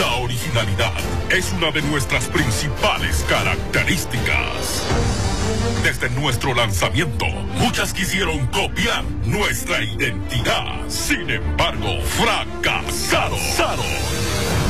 La originalidad es una de nuestras principales características. Desde nuestro lanzamiento, muchas quisieron copiar nuestra identidad. Sin embargo, fracasaron.